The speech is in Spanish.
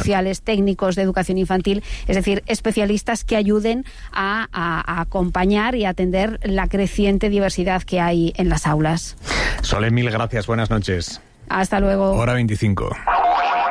sociales, técnicos de educación infantil, es decir, especialistas que ayuden a acompañar y atender la creciente diversidad que hay en las aulas. Sole, mil gracias, buenas noches. Hasta luego. Hora 25.